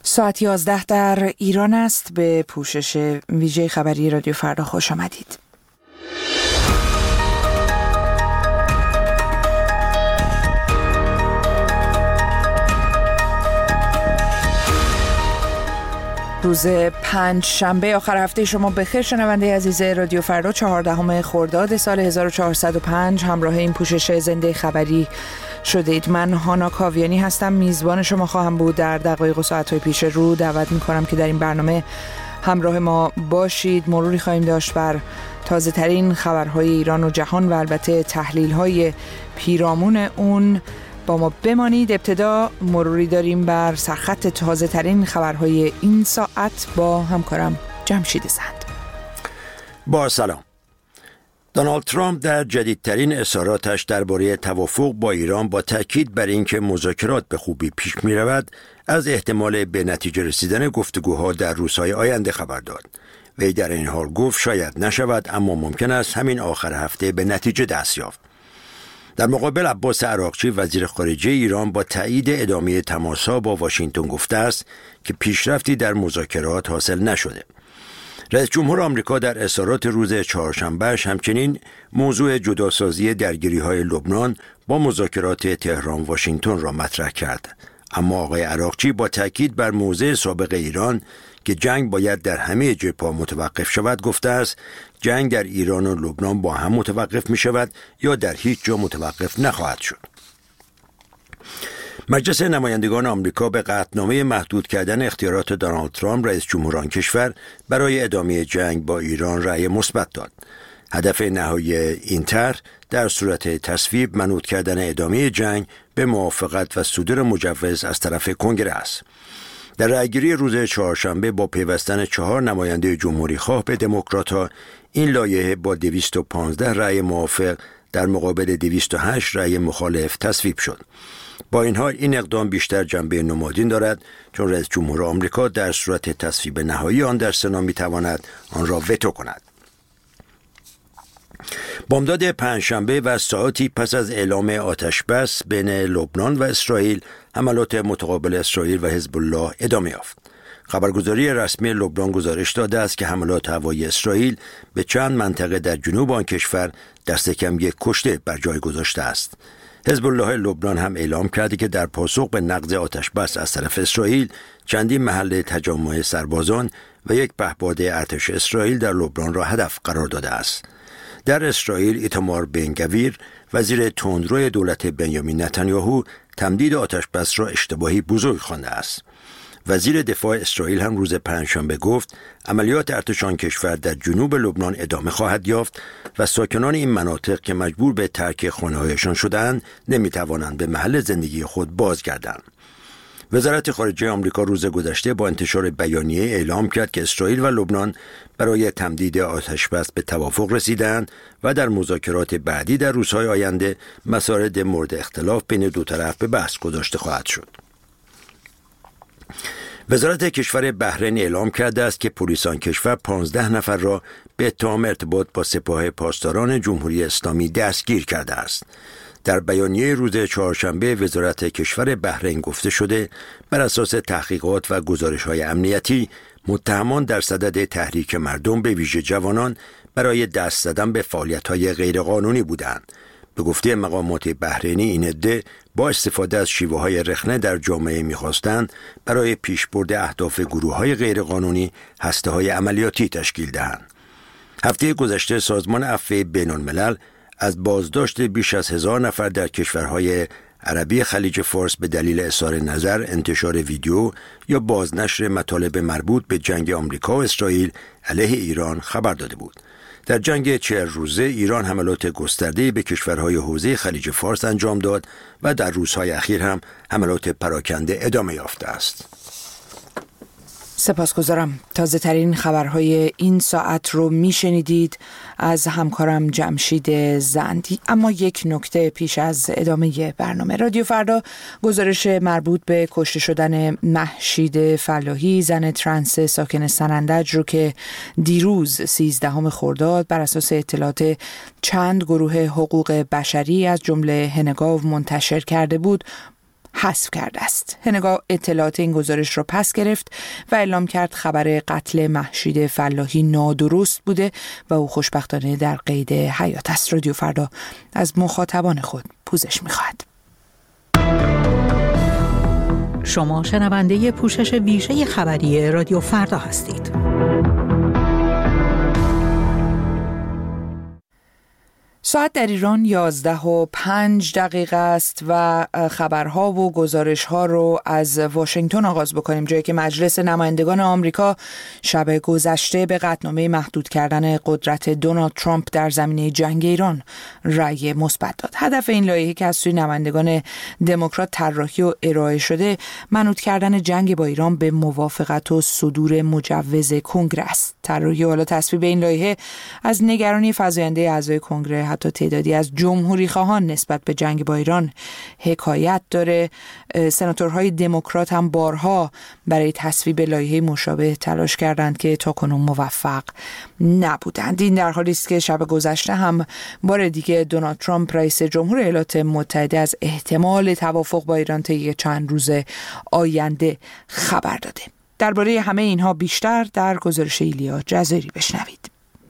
ساعت 11 در ایران است. به پوشش ویژه خبری رادیو فردا خوش آمدید. روز پنج شنبه آخر هفته شما بخیر شنونده عزیز رادیو فردا. 14 خرداد سال 1405 همراه این پوشش زنده خبری شدید. من هانا کاویانی هستم، میزبان شما خواهم بود. در دقایق و ساعت‌های پیش رو دعوت می‌کنم که در این برنامه همراه ما باشید. مروری خواهیم داشت بر تازه ترین خبرهای ایران و جهان و البته تحلیل‌های پیرامون اون. با ما بمانید. ابتدا مروری داریم بر سرخط تازه ترین خبرهای این ساعت با همکارم جمشید زند. با سلام. دونالد ترامپ در جدیدترین اظهاراتش درباره توافق با ایران با تأکید بر اینکه مذاکرات به خوبی پیش می رود از احتمال به نتیجه رسیدن گفتگوها در روزهای آینده خبر داد. وی در این حال گفت شاید نشود، اما ممکن است همین آخر هفته به نتیجه دست یافت. در مقابل عباس عراقچی وزیر خارجه ایران با تایید ادامه تماس‌ها با واشنگتن گفته است که پیشرفتی در مذاکرات حاصل نشده. رئیس جمهور آمریکا در اظهارات روز چهارشنبه همچنین موضوع جداسازی درگیری‌های لبنان با مذاکرات تهران واشنگتن را مطرح کرد. اما آقای عراقچی با تاکید بر موضع سابق ایران که جنگ باید در همه جبهه‌ها متوقف شود گفته است جنگ در ایران و لبنان با هم متوقف می شود یا در هیچ جا متوقف نخواهد شد. مجلس نمایندگان آمریکا به قطعنامه محدود کردن اختیارات دونالد ترامپ رئیس جمهور آن کشور برای ادامه جنگ با ایران رأی مثبت داد. هدف نهایی این طرح در صورت تصویب منوط کردن ادامه جنگ به موافقت و صدور مجوز از طرف کنگره است. در رأیگیری روز چهارشنبه با پیوستن 4 نماینده جمهوری خواه به دموکرات‌ها این لایحه با 215 رأی موافق در مقابل 208 رأی مخالف تصویب شد. با این حال این اقدام بیشتر جنبه نمادین دارد چون رئیس جمهور آمریکا در صورت تصویب نهایی آن در سنا می‌تواند آن را وتو کند. بامداد پنجشنبه و ساعتی پس از اعلام آتش بس بین لبنان و اسرائیل، حملات متقابل اسرائیل و حزب الله ادامه یافت. خبرگزاری رسمی لبنان گزارش داده است که حملات هوایی اسرائیل به چند منطقه در جنوب آن کشور دست کم 1 کشته بر جای گذاشته است. حزب الله لبنان هم اعلام کرده که در پاسخ به نقض آتش بس از طرف اسرائیل چندین محل تجمع سربازان و یک پهپاد ارتش اسرائیل در لبنان را هدف قرار داده است. در اسرائیل ایتامار بن گویر وزیر تندرو دولت بنیامین نتانیاهو تمدید آتش بس را اشتباهی بزرگ خوانده است. وزیر دفاع اسرائیل هم روز پنجشنبه گفت عملیات ارتش آن کشور در جنوب لبنان ادامه خواهد یافت و ساکنان این مناطق که مجبور به ترک خانه‌هایشان شدند نمی‌توانند به محل زندگی خود بازگردند. وزارت خارجه آمریکا روز گذشته با انتشار بیانیه اعلام کرد که اسرائیل و لبنان برای تمدید آتش بس به توافق رسیدند و در مذاکرات بعدی در روزهای آینده مسائل مورد اختلاف بین دو طرف به بحث گذاشته خواهد شد. وزارت کشور بحرین اعلام کرده است که پلیس آن کشور 15 نفر را به اتهام ارتباط با سپاه پاسداران جمهوری اسلامی دستگیر کرده است. در بیانیه روز چهارشنبه وزارت کشور بحرین گفته شده بر اساس تحقیقات و گزارش‌های امنیتی متهمان در صدد تحریک مردم به ویژه جوانان برای دست زدن به فعالیت‌های غیرقانونی بودند. به گفته مقامات بحرینی این عده با استفاده از شیوه‌های رخنه در جامعه می‌خواستند برای پیشبرد اهداف گروه‌های غیرقانونی هسته‌های عملیاتی تشکیل دهند. هفته گذشته سازمان عفو بین‌الملل از بازداشت بیش از 1000 نفر در کشورهای عربی خلیج فارس به دلیل اظهار نظر، انتشار ویدیو یا بازنشر مطالب مربوط به جنگ آمریکا و اسرائیل علیه ایران خبر داده بود. در جنگ 40 روزه ایران حملات گسترده‌ای به کشورهای حوزه خلیج فارس انجام داد و در روزهای اخیر هم حملات پراکنده ادامه یافته است. سپاسگزارم. تازه ترین خبرهای این ساعت رو میشنیدید از همکارم جمشید زندی. اما یک نکته پیش از ادامه برنامه. رادیو فردا گزارش مربوط به کشته شدن مهشید فلاحی، زن ترنس ساکن سنندج رو که دیروز 13 خرداد بر اساس اطلاعات چند گروه حقوق بشری از جمله هنگاو منتشر کرده بود حذف کرده است. هنگا اطلاعات این گزارش را پس گرفت و اعلام کرد خبر قتل مهشید فلاحی نادرست بوده و او خوشبختانه در قید حیات است. رادیو فردا از مخاطبان خود پوزش می‌خواهد. شما شنونده پوشش ویژه خبری رادیو فردا هستید. ساعت در ایران 11:05 است و خبرها و گزارشها رو از واشنگتن آغاز بکنیم، جایی که مجلس نمایندگان آمریکا شب گذشته به قطعنامه محدود کردن قدرت دونالد ترامپ در زمینه جنگ ایران رأی مثبت داد. هدف این لایحه که از سوی نمایندگان دموکرات طراحی و ارائه شده، منوط کردن جنگ با ایران به موافقت و صدور مجوز کنگره است. طراحی و تصویب این لایحه از نگرانی فزاینده اعضای کنگره حتی تعدادی از جمهوری خواهان نسبت به جنگ با ایران حکایت داره. سناتورهای دموکرات هم بارها برای تصویب لایحه مشابه تلاش کردند که تاکنون موفق نبودند. این در حالی است که شب گذشته هم بار دیگه دونالد ترامپ رئیس جمهور ایالات متحده از احتمال توافق با ایران طی چند روز آینده خبر داده. درباره همه اینها بیشتر در گزارش ایلیا جزیری بشنوید.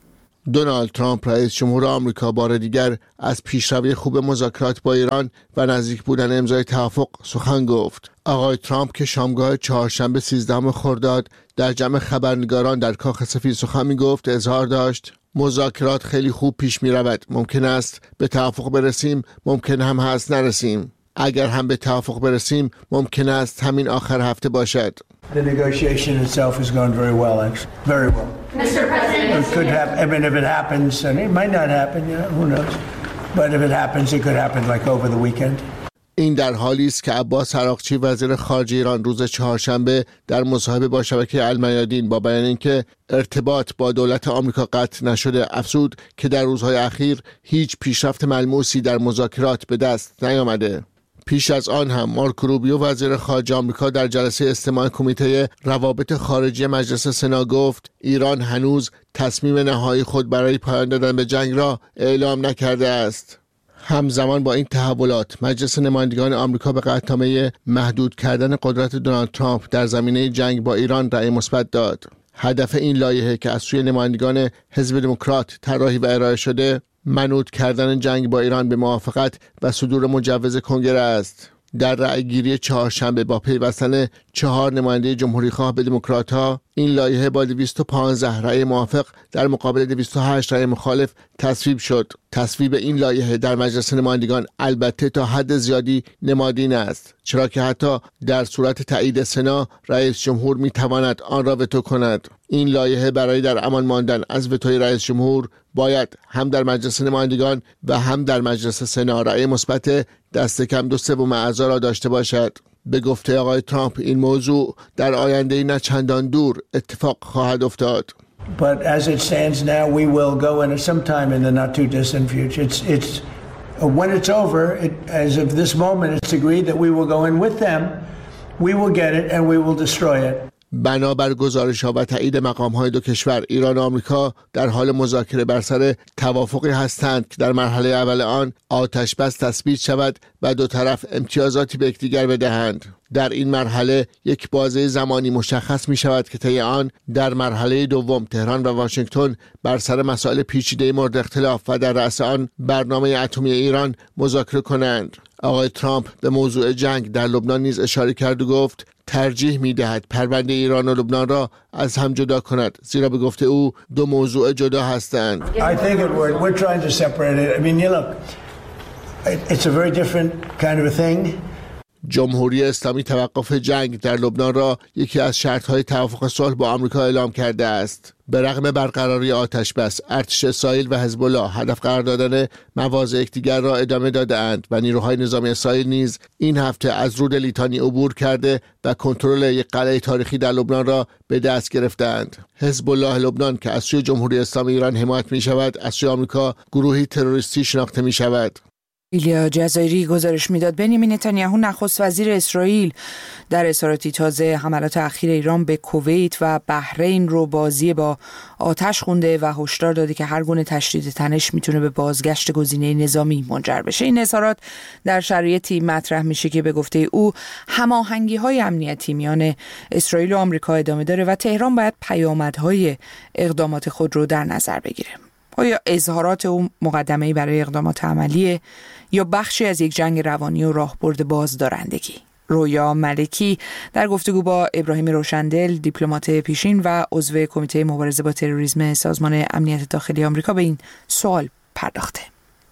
دونالد ترامپ رئیس جمهور آمریکا بار دیگر از پیشروی خوب مذاکرات با ایران و نزدیک بودن امضای توافق سخن گفت. آقای ترامپ که شامگاه چهارشنبه 13 خرداد در جمع خبرنگاران در کاخ سفید سخن می‌گفت، اظهار داشت مذاکرات خیلی خوب پیش می‌رود. ممکن است به توافق برسیم، ممکن هم هست نرسیم. اگر هم به توافق برسیم، ممکن است همین آخر هفته باشد. The negotiation itself has gone very well, actually. Very well. Mr. President, it could happen. I mean, if it happens, and it might not happen, who knows? But if it happens, it could happen like over the weekend. این در حالی است که عباس عراقچی وزیر خارجه ایران روز چهارشنبه در مصاحبه با شبکه المیادین با بیان اینکه ارتباط با دولت آمریکا قطع نشده افزود که در روزهای اخیر هیچ پیشرفت ملموسی در مذاکرات به دست نیامده. پیش از آن هم مارک روبیو وزیر خارجه آمریکا در جلسه استماع کمیته روابط خارجی مجلس سنا گفت ایران هنوز تصمیم نهایی خود برای پایان دادن به جنگ را اعلام نکرده است. همزمان با این تحولات مجلس نمایندگان آمریکا به قطعنامه محدود کردن قدرت دونالد ترامپ در زمینه جنگ با ایران رأی مثبت داد. هدف این لایحه که از سوی نمایندگان حزب دموکرات طراحی و ارائه شده، منوط کردن جنگ با ایران به موافقت و صدور مجوز کنگره است. در رأیگیری چهارشنبه با پیوستن 4 نماینده جمهوری‌خواه به دموکرات‌ها، این لایحه با 215 رأی موافق در مقابل 208 رأی مخالف تصویب شد. تصویب این لایحه در مجلس نمایندگان البته تا حد زیادی نمادین است، چرا که حتی در صورت تایید سنا رئیس جمهور می‌تواند آن را وتو کند. این لایحه برای در امان ماندن از وتوی رئیس جمهور باید هم در مجلس نمایندگان و هم در مجلس سنا رأی مثبت دست کم 2/3 اعضا را داشته باشد. به گفته آقای ترامپ این موضوع در آینده نه چندان دور اتفاق خواهد افتاد. But as it stands now, we will go in sometime in the not too distant future. It's when it's over, as of this moment, it's agreed that we will go in with them. We will get it and we will destroy it. بنابر گزارش‌ها و تایید مقام‌های دو کشور، ایران و آمریکا در حال مذاکره بر سر توافقی هستند که در مرحله اول آن آتش بس تثبیت شود و دو طرف امتیازاتی به یکدیگر بدهند. در این مرحله یک بازه زمانی مشخص می شود که طی آن در مرحله دوم تهران و واشنگتن بر سر مسائل پیچیده مورد اختلاف و در رأس آن برنامه اتمی ایران مذاکره کنند. آقای ترامپ به موضوع جنگ در لبنان نیز اشاره کرد و گفت ترجیح می دهد پرونده ایران و لبنان را از هم جدا کند، زیرا به گفته او دو موضوع جدا هستند. I think we're trying to separate it. I mean, you look, it's a very different kind of a thing. جمهوری اسلامی توقف جنگ در لبنان را یکی از شرط‌های توافق صلح با آمریکا اعلام کرده است. به رغم برقراری آتش بس، ارتش اسرائیل و حزب الله هدف قرار دادن مواضع یکدیگر را ادامه داده‌اند و نیروهای نظامی اسرائیل نیز این هفته از رود لیتانی عبور کرده و کنترل یک قلعه تاریخی در لبنان را به دست گرفتند. حزب الله لبنان که از سوی جمهوری اسلامی ایران حمایت می‌شود، از سوی آمریکا گروهی تروریستی شناخته می‌شود. ایلیا جزایری گزارش میداد. بنیامین نتانیاهو نخست وزیر اسرائیل در اظهاراتی تازه حملات اخیر ایران به کویت و بحرین رو بازی با آتش خونده و هشدار داده که هر گونه تشدید تنش میتونه به بازگشت گزینه نظامی منجر بشه. این اظهارات در شرایطی مطرح میشه که به گفته او هماهنگی‌های امنیتی میان اسرائیل و آمریکا ادامه داره و تهران باید پیامدهای اقدامات خود رو در نظر بگیره. آیا اظهارات او مقدمه‌ای برای اقدامات عملیه یا بخشی از یک جنگ روانی و راهبرد بازدارندگی؟ رویا ملکی در گفتگو با ابراهیم روشندل، دیپلمات پیشین و عضو کمیته مبارزه با تروریسم سازمان امنیت داخلی آمریکا، به این سوال پرداخته.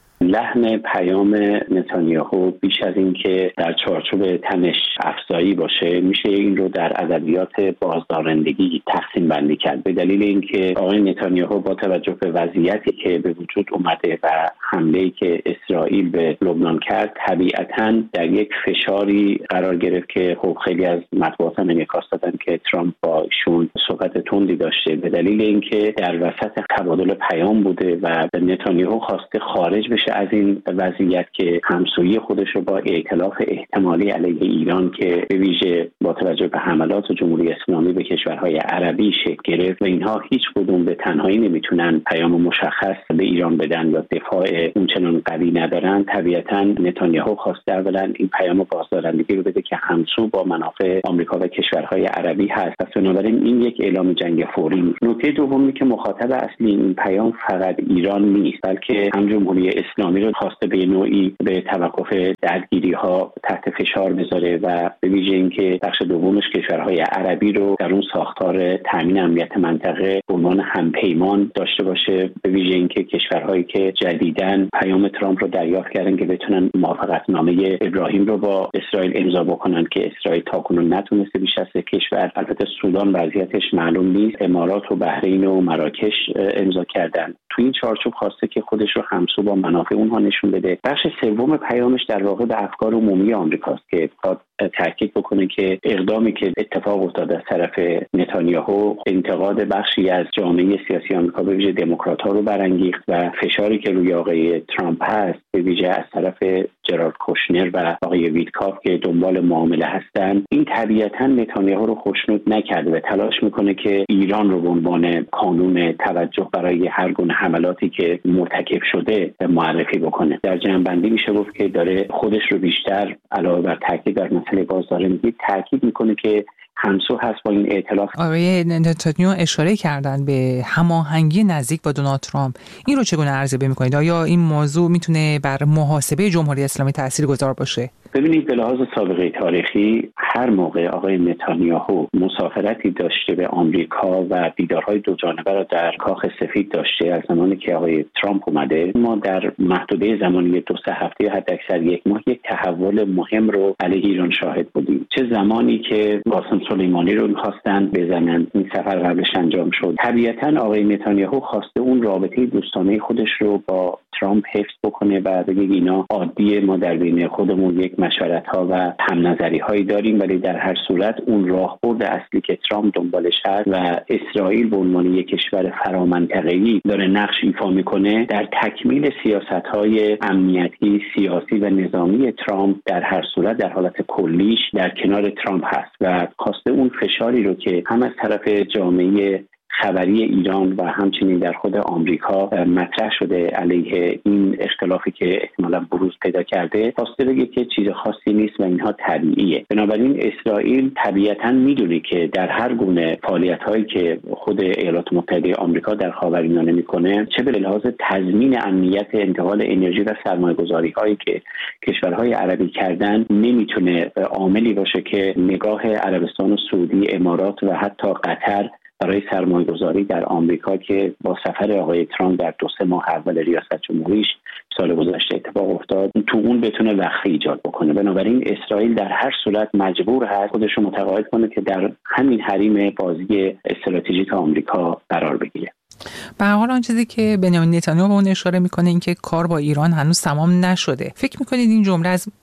لحن پیام نتانیاهو بیش از این که در چارچوب تنش افزایی باشه، میشه این رو در ادبیات بازدارندگی تقسیم بندی کرد، به دلیل اینکه آقای نتانیاهو با توجه به وضعیتی که به وجود اومده و حمله‌ای که اسرائیل به لبنان کرد، طبیعتاً در یک فشاری قرار گرفت که خب خیلی از مطبوعات هم انعکاس دادن که ترامپ با ایشون صحبت تندی داشته، به دلیل اینکه در وسط تبادل پیام بوده و نتانیاهو خواسته خارج بشه از این وضعیت که همسویی خودش رو با ائتلاف احتمالی علیه ایران که به ویژه با توجه به حملات جمهوری اسلامی به کشورهای عربی شکل گرفت و اینها هیچ کدوم به تنهایی نمیتونن پیام مشخص به ایران بدن یا دفاع اونچنان قوی ندارن. طبیعتاً نتانیاهو خواسته اولا این پیام بازدارندگی رو بده که همسو با منافع آمریکا و کشورهای عربی هست. پس بنابراین این یک اعلام جنگ فوری نیست. نکته دومی که مخاطب اصلی این پیام فقط ایران نیست، بلکه هم جمهوری اسلامی رو خواسته به نوعی به توقف درگیری‌ها تحت فشار بذاره و به ویژه اینکه بخش دومش کشورهای عربی رو در اون ساختار تامین امنیت منطقه به عنوان همپیمان داشته باشه، به ویژه اینکه کشورهایی که جدیداً پیام ترامپ رو دریافت کردن که بتونن موافقتنامه ابراهیم رو با اسرائیل امضا بکنن که اسرائیل تاکنون نتونسته بیش از 3 کشور، البته سودان وضعیتش معلوم نیست، امارات و بحرین و مراکش امضا کردن. تو این چارچوب خواسته که خودش رو همسو با منافع اونها نشون بده. بخش سوم پیامش در واقع به افکار عمومی آمریکاست که تاکید بکنه که اقدامی که اتفاق افتاد از طرف نتانیاهو انتقاد بخشی از جامعه سیاسی آمریکا به ویژه دموکرات‌ها رو برانگیخت و فشاری که روی آقای ترامپ هست به ویژه از طرف جرارد کوشنر و آقای ویتکاف که دنبال معامله هستن، این طبیعتاً نتانیاهو رو خوشنود نکرده و تلاش میکنه که ایران رو به عنوان کانون توجه برای هر گونه حملاتی که مرتکب شده معرفی بکنه. در جمع‌بندی میشه گفت که داره خودش رو بیشتر علاوه بر تاکید بر مسئله بازدارندگی تاکید میکنه که همسو هست با این ائتلاف. آقای نتانیاهو اشاره کردن به هماهنگی نزدیک با دونالد ترامپ. این رو چگونه ارزیابی میکنید؟ آیا این موضوع میتونه بر محاسبه جمهوری اسلامی تاثیرگذار باشه؟ ببینید، به لحاظ سابقه تاریخی هر موقع آقای نتانیاهو مسافرتی داشته به آمریکا و دیدارهای دو جانبه را در کاخ سفید داشته از زمانی که آقای ترامپ اومده، ما در محدوده زمانی 2-3 هفته حداکثر 1 ماه یک تحول مهم رو علیه ایران شاهد بودیم. چه زمانی که قاسم سلیمانی رو می‌خواستن بزنن، این سفر قبلش انجام شد. طبیعتاً آقای نتانیاهو خواسته اون رابطه دوستانه خودش رو با ترامپ حفظ بکنه و بگه اینا عادیه، ما در بین خودمون یک مشورت‌ها و هم نظری‌هایی داریم، ولی در هر صورت اون راهبرد اصلی که ترامپ دنبالش هست و اسرائیل به عنوان یک کشور فرامنطقه‌ای داره نقش ایفا میکنه در تکمیل سیاست‌های امنیتی، سیاسی و نظامی ترامپ در هر صورت در حالت کلیش در کنار ترامپ هست و خواسته اون فشاری رو که هم از طرف جامعه خبری ایران و همچنین در خود آمریکا مطرح شده علیه این اختلافی که احتمالاً بروز پیدا کرده، خواسته بگه که چیز خاصی نیست و اینها طبیعیه. بنابراین اسرائیل طبیعتاً میدونه که در هر گونه فعالیت‌هایی که خود ایالات متحده آمریکا در خاورمیانه میکنه، چه به لحاظ تضمین امنیت انتقال انرژی و سرمایه‌گذاری‌هایی که کشورهای عربی کردن، نمیتونه عاملی باشه که نگاه عربستان و سعودی، امارات و حتی قطر برای سرمایه‌گذاری در آمریکا که با سفر آقای ترامپ در 2-3 ماه اول ریاست جمهوریش سال گذشته اتفاق افتاد، تو اون بتونه وقفه ایجاد بکنه. بنابراین اسرائیل در هر صورت مجبور هست خودش رو متقاعد کنه که در همین حریم بازی استراتژیک آمریکا قرار بگیره. به هر حال آن چیزی که بنیامین نتانیاهو به اون اشاره میکنه این که کار با ایران هنوز تمام نشده. فکر میکنید این جمله از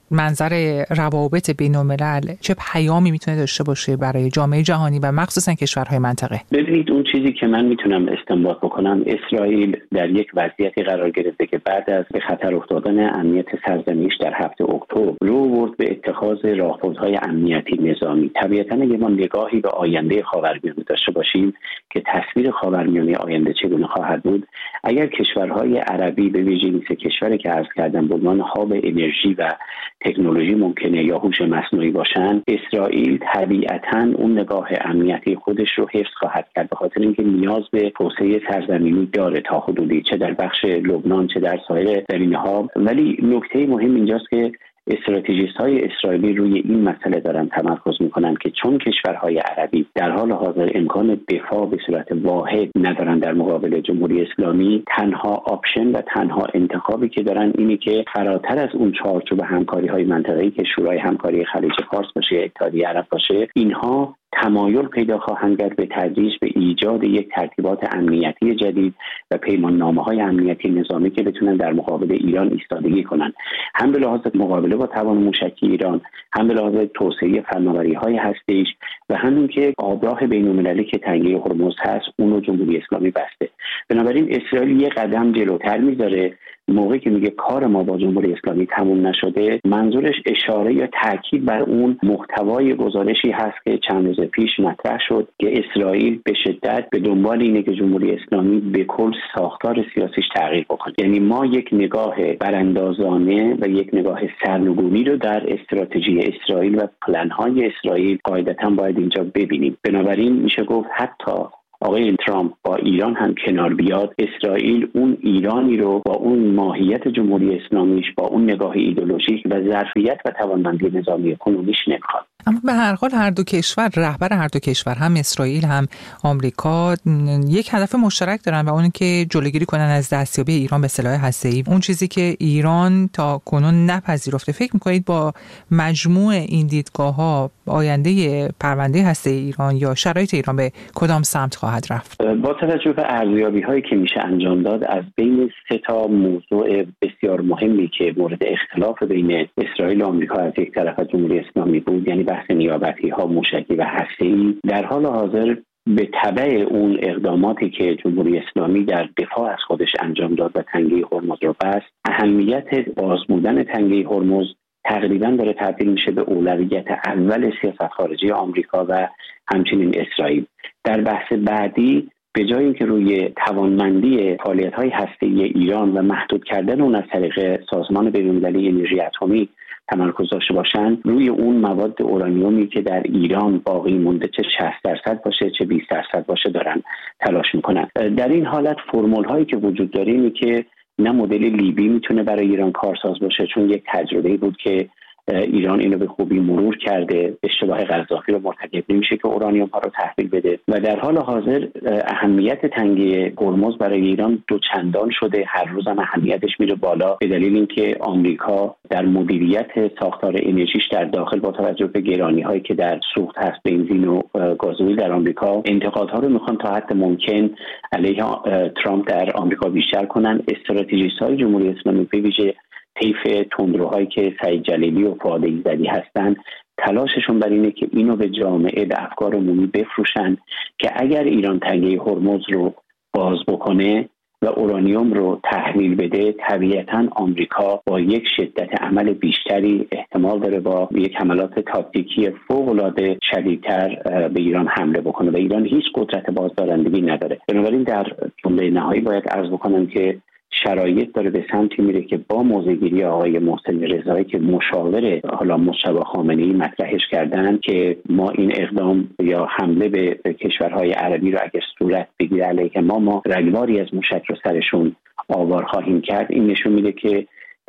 منظر روابط بین‌الملل چه پیامی میتونه داشته باشه برای جامعه جهانی و مخصوصا کشورهای منطقه؟ ببینید، اون چیزی که من میتونم استنباط بکنم، اسرائیل در یک وضعیتی قرار گرفته که بعد از به خطر افتادن امنیت سرزمینش در 7 اکتبر رو برد به اتخاذ راهبردهای امنیتی نظامی. طبیعتاً اگه ما نگاهی به آینده خاورمیانه داشته باشیم که تصویر خاورمیانه آینده چگونه خواهد بود، اگر کشورهای عربی به ویژه این سه کشوری که عرض کردم به عنوان هاب انرژی و تکنولوژی ممکنه یا هوش مصنوعی باشن، اسرائیل طبیعتاً اون نگاه امنیتی خودش رو حفظ خواهد کرد، به خاطر اینکه نیاز به توسعه سرزمینی داره تا حدودی، چه در بخش لبنان چه در سایر زمینه‌ها. ولی نکته مهم اینجاست که استراتژیست‌های اسرائیلی روی این مسئله دارن تمرکز میکنن که چون کشورهای عربی در حال حاضر امکان دفاع به صورت واحد ندارن در مقابل جمهوری اسلامی، تنها آپشن و تنها انتخابی که دارن اینه که فراتر از اون چارچوب همکاری‌های منطقه‌ای که شورای همکاری خلیج فارس باشه، اتحادیه عرب باشه، اینها تمایل پیدا خواهند کرد به تدریج به ایجاد یک ترتیبات امنیتی جدید و پیماننامه‌های امنیتی نظامی که بتونن در مقابل ایران ایستادگی کنن، هم به لحاظ مقابله با توان موشکی ایران، هم به لحاظ توسعه فناوری‌های هسته‌ایش و همین که آبراه بین‌المللی که تنگه هرمز هست اون رو جمهوری اسلامی بسته. بنابراین اسرائیل یک قدم جلوتر میذاره. موقعی که میگه کار ما با جمهوری اسلامی تموم نشده، منظورش اشاره یا تاکید بر اون محتوای گزارشی هست که چند روز پیش مطرح شد که اسرائیل به شدت به دنبال اینه که جمهوری اسلامی به کل ساختار سیاسیش تغییر بکنه. یعنی ما یک نگاه براندازانه و یک نگاه سرنگونی رو در استراتژی اسرائیل و پلن‌های اسرائیل قاعدتاً باید اینجا ببینیم. بنابراین میشه گفت حتی آقای ترامپ با ایران هم کنار بیاد، اسرائیل اون ایرانی رو با اون ماهیت جمهوری اسلامیش، با اون نگاه ایدئولوژیک و ظرفیت و توانمندی نظامی کنونیش نمیخواد. اما به هر حال هر دو کشور، رهبر هر دو کشور، هم اسرائیل هم آمریکا، یک هدف مشترک دارن و اون که جلوگیری کنن از دستیابی ایران به سلاح هسته‌ای. اون چیزی که ایران تا کنون نپذیرفته. فکر می‌کنید با مجموع این دیدگاه‌ها آینده پرونده هسته‌ای ایران یا شرایط ایران به کدام سمت خواهد رفت؟ با توجه به ارزیابی‌هایی که میشه انجام داد، از بین 3 تا موضوع بسیار مهمی که مورد اختلاف بین اسرائیل و آمریکا از یک طرف و جمهوری اسلامی بود، یعنی بحث نیابتی‌ها، موشکی و هسته‌ای، در حال حاضر به تبع اون اقداماتی که جمهوری اسلامی در دفاع از خودش انجام داد و تنگه هرمز رو بست، اهمیت باز بودن تنگه هرمز تقریباً داره تبدیل میشه به اولویت اول سیاست خارجی آمریکا و همچنین اسرائیل. در بحث بعدی به جای اینکه روی توانمندی فعالیت‌های هسته‌ای ایران و محدود کردن اون از طریق سازمان بین‌المللی انرژی اتمی تمرکز داشته باشن، روی اون مواد اورانیومی که در ایران باقی مونده، چه 60% باشه چه 20% باشه، دارن تلاش میکنن. در این حالت فرمول هایی که وجود داره اینه که نه مدل لیبی میتونه برای ایران کارساز باشه، چون یک تجربه بود که ایران اینو به خوبی مرور کرده، اشتباه قذافی رو مرتکب نمیشه که اورانیوم ها رو تحویل بده و در حال حاضر اهمیت تنگه هرمز برای ایران دوچندان شده، هر روز هم اهمیتش میره بالا، به دلیل اینکه آمریکا در مدیریت ساختار انرژیش در داخل با توجه به گرانی هایی که در سوخت هست، بنزین و گازوئیل در آمریکا، انتقادها رو میخوان تا حد ممکن علیه ترامپ در آمریکا بیشتر کنن. استراتژیست های جمهوری اسلامی به ویژه طیف تندروهایی که سعید جلیلی و فؤاد ایزدی هستن، تلاششون بر اینه که اینو به جامعه، به افکار عمومی بفروشن که اگر ایران تنگه هرمز رو باز بکنه و اورانیوم رو تحویل بده، طبیعتاً آمریکا با یک شدت عمل بیشتری احتمال داره با یک حملات تاکتیکی فوق‌العاده شدیدتر به ایران حمله بکنه و ایران هیچ قدرت بازدارندگی نداره. بنابراین در جمله نهایی باید عرض بکنم که شرایط داره به سمتی میره که با موضع‌گیری آقای محسن رضایی که مشاور حالا مجتبی خامنه‌ای مطرحش کردن که ما این اقدام یا حمله به کشورهای عربی رو اگر صورت بگیره علیه ما رگباری از موشک رو سرشون آوار خواهیم کرد، این نشون میده که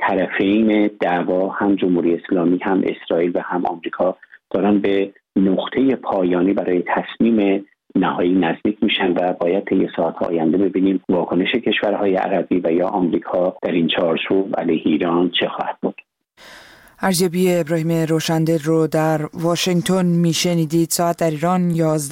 طرفین دعوا، هم جمهوری اسلامی، هم اسرائیل و هم آمریکا، دارن به نقطه پایانی برای تصمیم نهایی نزدیک میشن و باید طی ساعت آینده ببینیم واکنش کشورهای عربی و یا آمریکا در این چارچوب علیه ایران چه خواهد بود. ارزیابی ابراهیم روشندل رو در واشنگتن میشنیدید. ساعت در ایران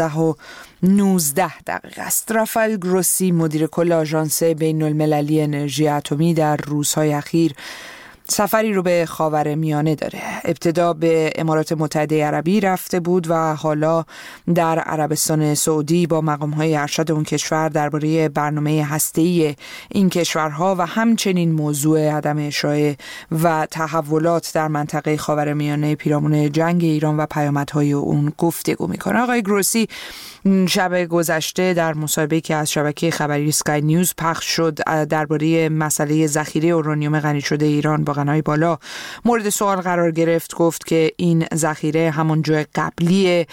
11:19 است. رافائل گروسی، مدیر کل آژانس بین‌المللی انرژی اتمی، در روزهای اخیر سفری رو به خاورمیانه داره. ابتدا به امارات متحده عربی رفته بود و حالا در عربستان سعودی با مقام‌های ارشد اون کشور درباره برنامه هسته‌ای این کشورها و همچنین موضوع عدم اشاعه و تحولات در منطقه خاورمیانه پیرامون جنگ ایران و پیامدهای اون گفتگو میکنه. آقای گروسی شب گذشته در مصاحبه‌ای که از شبکه خبری اسکای نیوز پخش شد درباره مسئله ذخیره اورانیوم غنی شده ایران با غنای بالا مورد سوال قرار گرفت. گفت که این ذخیره همون جای قبلیه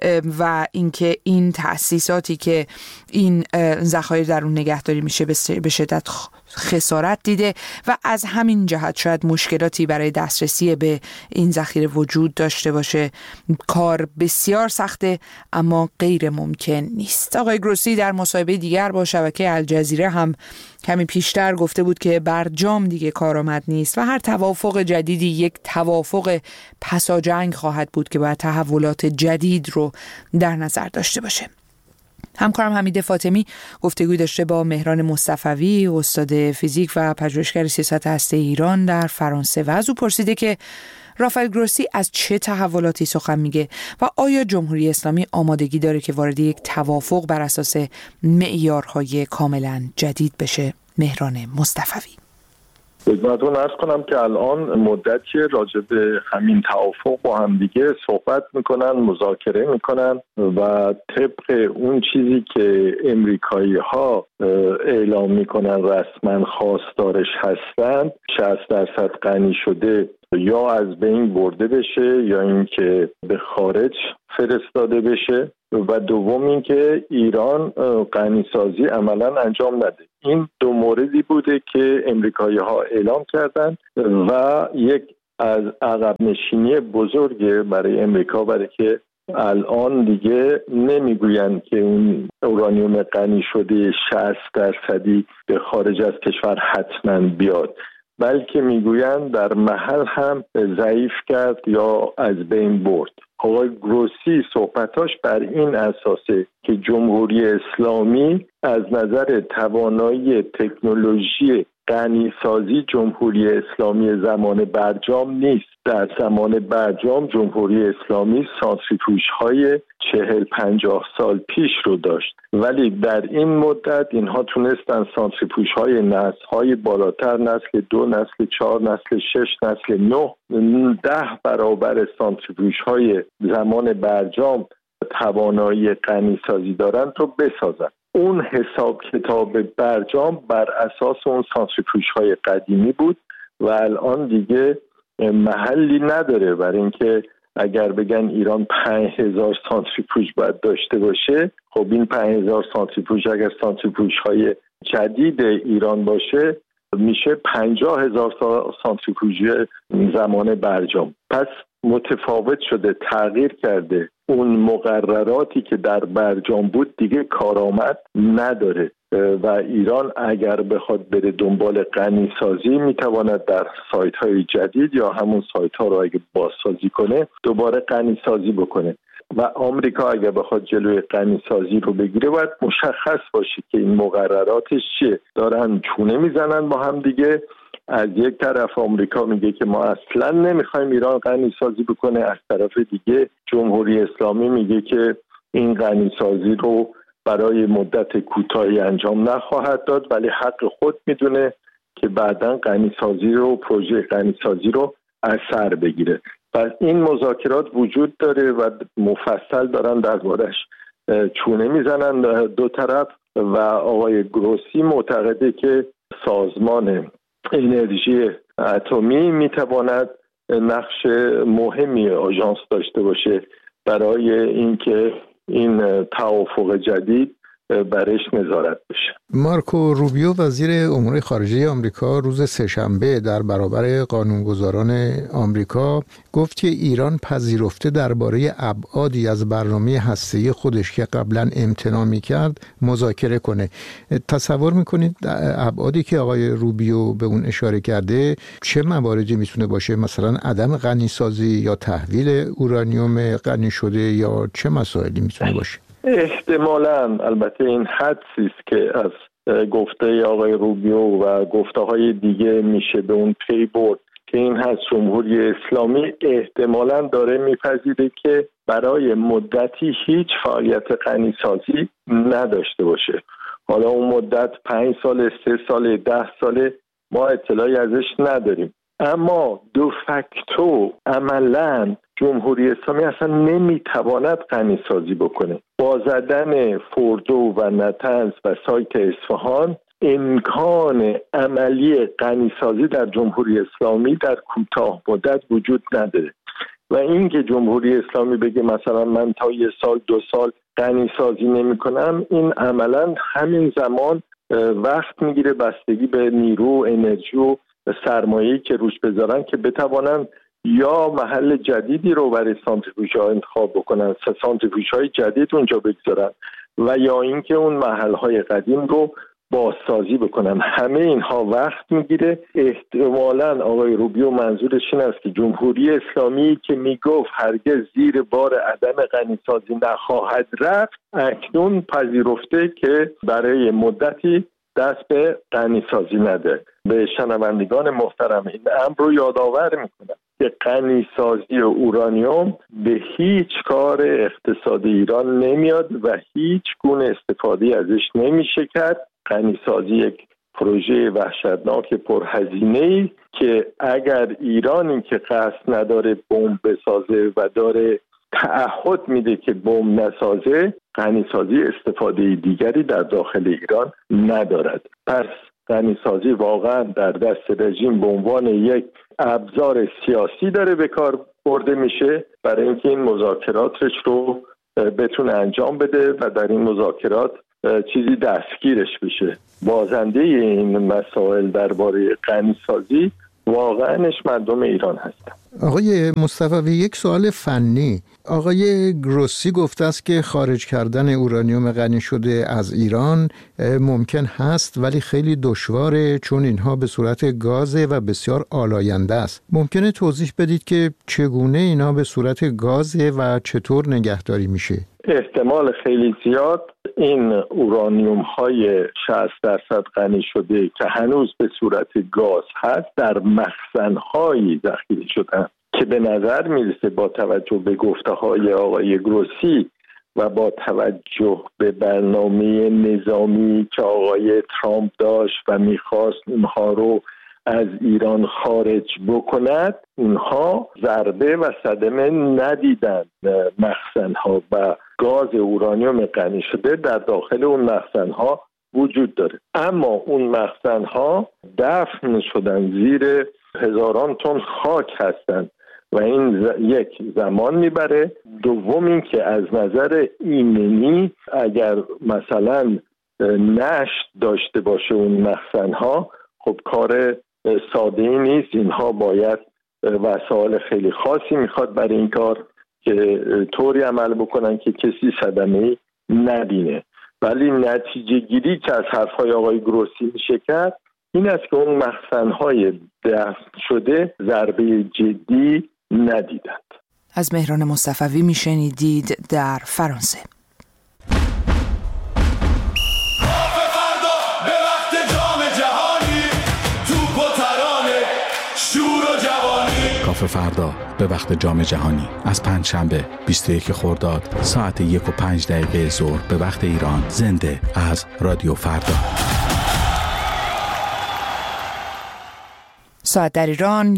و اینکه این تأسیساتی که این ذخایر در اون نگهداری میشه به شدت خسارت دیده و از همین جهت شاید مشکلاتی برای دسترسی به این ذخیره وجود داشته باشه. کار بسیار سخته اما غیر ممکن نیست. آقای گروسی در مصاحبه دیگر با شبکه الجزیره هم کمی پیشتر گفته بود که برجام دیگه کارآمد نیست و هر توافق جدیدی یک توافق پساجنگ خواهد بود که باید تحولات جدید رو در نظر داشته باشه. همکارم حمید فاطمی گفتگوی داشته با مهران مصطفوی، استاد فیزیک و پژوهشگر سیاست هسته‌ای ایران در فرانسه و از او پرسیده که رافائل گروسی از چه تحولاتی سخن میگه و آیا جمهوری اسلامی آمادگی داره که وارد یک توافق بر اساس معیارهای کاملا جدید بشه؟ مهران مصطفوی: خدمتتون عرض کنم که الان مدتی راجع به همین توافق با هم دیگه صحبت میکنن، مذاکره میکنن و طبق اون چیزی که امریکایی‌ها اعلام میکنن رسما خواستارش هستند 60% غنی شده یا از بین برده بشه یا اینکه به خارج فرستاده بشه و دوم اینکه ایران غنیسازی عملا انجام نده. این دو موردی بوده که امریکایی‌ها اعلام کردند و یک از عقب نشینی بزرگه برای امریکا، برای که الان دیگه نمیگویند که اون اورانیوم غنی شده 60% به خارج از کشور حتما بیاد، بلکه میگویند در محل هم ضعیف کرد یا از بین برد. آقای گروسی صحبتاش بر این اساسه که جمهوری اسلامی از نظر توانایی تکنولوژی غنیسازی جمهوری اسلامی زمان برجام نیست. در زمان برجام جمهوری اسلامی سانتریفیوژهای 40-50 سال پیش رو داشت، ولی در این مدت اینها تونستن سانتریفیوژهای نسل‌های بالاتر، نسل 2، نسل 4، نسل 6، نسل 9، 10 برابر سانتریفیوژهای زمان برجام توانایی غنیسازی دارن رو بسازن. اون حساب کتاب برجام بر اساس اون سانتریفیوژهای قدیمی بود و الان دیگه محلی نداره. برای اینکه اگر بگن ایران 5000 سانتریفیوژ باید داشته باشه، خب این 5000 سانتریفیوژ اگر سانتریفیوژهای جدید ایران باشه میشه 50000 سانتریفیوژ زمان برجام. پس متفاوت شده، تغییر کرده. اون مقرراتی که در برجام بود دیگه کارآمد نداره و ایران اگر بخواد بره دنبال غنیسازی میتواند در سایت های جدید یا همون سایت ها رو اگه بازسازی کنه دوباره غنیسازی بکنه و آمریکا اگر بخواد جلوی غنیسازی رو بگیره باید مشخص باشه که این مقرراتش چیه. دارن چونه میزنن با هم دیگه. از یک طرف آمریکا میگه که ما اصلا نمیخوایم ایران غنیسازی بکنه، از طرف دیگه جمهوری اسلامی میگه که این غنیسازی رو برای مدت کوتاهی انجام نخواهد داد، ولی حق خود میدونه که بعداً غنیسازی رو، پروژه غنیسازی رو از سر بگیره. پس این مذاکرات وجود داره و مفصل دارن دربارش چونه میزنن دو طرف و آقای گروسی معتقده که سازمان انرژی اتمی میتواند نقش مهمی آژانس داشته باشه برای اینکه این توافق جدید برش نظارت بشه. مارکو روبیو وزیر امور خارجه آمریکا روز سه‌شنبه در برابر قانونگذاران آمریکا گفت که ایران پذیرفته درباره ابعادی از برنامه هسته‌ای خودش که قبلا امتناع می‌کرد مذاکره کنه. تصور می‌کنید ابعادی که آقای روبیو به اون اشاره کرده چه مواردی میتونه باشه؟ مثلا عدم غنیسازی یا تحویل اورانیوم غنی شده یا چه مسائلی میتونه باشه؟ احتمالاً، البته این حدسی است که از گفته آقای روبیو و گفته های دیگه میشه به اون پی برد که این هست جمهوری اسلامی احتمالاً داره میپذیره که برای مدتی هیچ فعالیت غنیسازی نداشته باشه. حالا اون مدت 5 سال، 3 سال، 10 ساله ما اطلاعی ازش نداریم، اما دو فاکتو عملاً جمهوری اسلامی اصلا نمیتواند غنیسازی بکنه. با زدن فوردو و نطنز و سایت اصفهان امکان عملی غنیسازی در جمهوری اسلامی در کوتاه مدت وجود نداره و اینکه جمهوری اسلامی بگه مثلا من تا 1 سال 2 سال غنیسازی نمی کنم، این عملا همین زمان وقت میگیره، بستگی به نیرو، انرژی و سرمایه‌ای که روش بذارن که بتوانن یا محل جدیدی رو برای سانتریفیوژها انتخاب بکنن، سانتریفیوژهای جدید اونجا بگذارن و یا اینکه اون محل‌های قدیم رو بازسازی بکنن. همه اینها وقت میگیره. احتمالاً آقای روبیو منظورش این است که جمهوری اسلامی که میگفت هرگز زیر بار عدم غنیسازی نخواهد رفت، اکنون پذیرفته که برای مدتی دست به غنیسازی نده. به شنوندگان محترم این امر رو یادآور میکنم که غنیسازی اورانیوم به هیچ کار اقتصادی ایران نمیاد و هیچ گونه استفاده ازش نمیشه کرد. غنیسازی یک پروژه وحشتناک پرهزینه‌ای که اگر ایرانی که قصد نداره بمب بسازه و داره تعهد میده که بمب نسازه، غنیسازی استفاده دیگری در داخل ایران ندارد. پس غنیسازی واقعا در دست رژیم به عنوان یک ابزار سیاسی داره به کار برده میشه برای اینکه این مذاکراتش رو بتونه انجام بده و در این مذاکرات چیزی دستگیرش بشه. بازنده این مسائل درباره غنیسازی واقعاش مردم ایران هستن. آقای مصطفوی، یک سوال فنی. آقای گروسی گفته است که خارج کردن اورانیوم غنی شده از ایران ممکن هست ولی خیلی دشواره، چون اینها به صورت گازه و بسیار آلاینده است. ممکنه توضیح بدید که چگونه اینا به صورت گازه و چطور نگهداری میشه؟ احتمال خیلی زیاد این اورانیوم های 60% غنی شده که هنوز به صورت گاز هست در مخزن هایی ذخیره شدن که به نظر میرسه با توجه به گفته های آقای گروسی و با توجه به برنامه نظامی که آقای ترامپ داشت و میخواست اونها رو از ایران خارج بکند، اونها ضربه و صدمه ندیدن. مخزن‌ها و گاز اورانیوم غنی شده در داخل اون مخزن‌ها وجود داره، اما اون مخزن‌ها دفن شدن زیر هزاران تن خاک هستند و این یک زمان میبره. دوم این که از نظر ایمنی اگر مثلا نشت داشته باشه اون مخزن‌ها، خب کار ساده ای نیست. اینها باید وسایل خیلی خاصی میخواد برای این کار که طوری عمل بکنن که کسی صدمه‌ای نبینه. ولی نتیجه گیری که از حرفهای آقای گروسی میشه کرد این است که اون مخزن‌های دفن شده ضربه جدی ندیدند. از مهران مصطفوی میشنیدید در فرانسه. کافه فردا به وقت جام جهانی از پنجشنبه 21 خرداد ساعت 1:05 ظهر به وقت ایران، زنده از رادیو فردا. ساعت در ایران